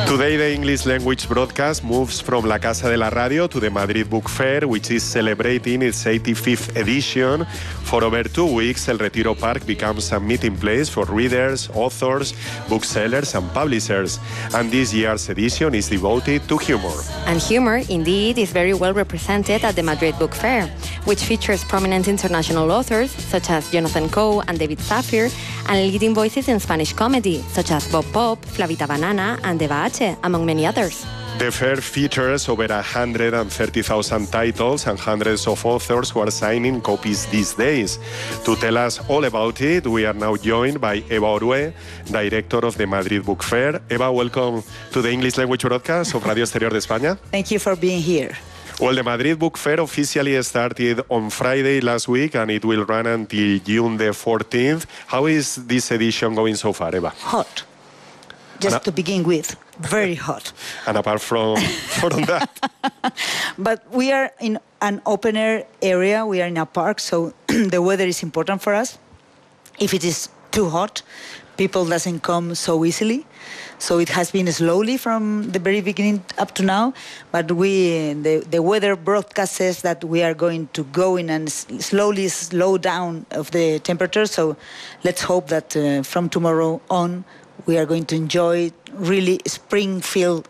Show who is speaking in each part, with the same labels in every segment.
Speaker 1: Today, the English language broadcast moves from La Casa de la Radio to the Madrid Book Fair, which is celebrating its 85th edition. For over 2 weeks, El Retiro Park becomes a meeting place for readers, authors, booksellers, and publishers. And this year's edition is devoted to humor.
Speaker 2: And humor, indeed, is very well represented at the Madrid Book Fair, which features prominent international authors such as Jonathan Coe and David Safir, and leading voices in Spanish comedy such as Bob Pop, Flavita Banana, and Deva H., among many others.
Speaker 1: The fair features over 130,000 titles and hundreds of authors who are signing copies these days. To tell us all about it, we are now joined by Eva Orue, director of the Madrid Book Fair. Eva, welcome to the English language broadcast of Radio Exterior de España.
Speaker 3: Thank you for being here.
Speaker 1: Well, the Madrid Book Fair officially started on Friday last week, and it will run until June the 14th. How is this edition going so far, Eva?
Speaker 3: Hot. Just to begin with, very hot.
Speaker 1: And apart from that?
Speaker 3: But we are in an open-air area. We are in a park, so the weather is important for us. If it is too hot, people doesn't come so easily. So it has been slowly from the very beginning up to now. But the weather broadcast says that we are going to go in and slowly slow down of the temperature. So let's hope that from tomorrow on, we are going to enjoy really Springfield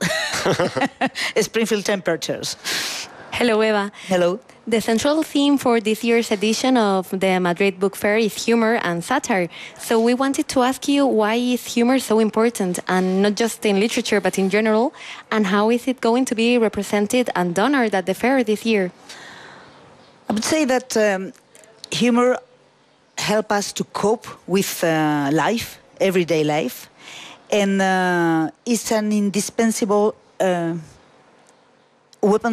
Speaker 3: temperatures.
Speaker 2: Hello, Eva.
Speaker 3: Hello.
Speaker 2: The central theme for this year's edition of the Madrid Book Fair is humor and satire. So we wanted to ask you, why is humor so important, and not just in literature but in general, and how is it going to be represented and honored at the fair this year?
Speaker 3: I would say that humor helps us to cope with life, everyday life, and it's an indispensable weapon